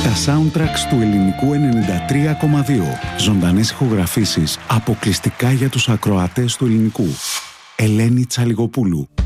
Τα soundtracks του ελληνικού 93,2. Ζωντανές ηχογραφήσεις αποκλειστικά για τους ακροατές του ελληνικού. Ελένη Τσαλιγοπούλου.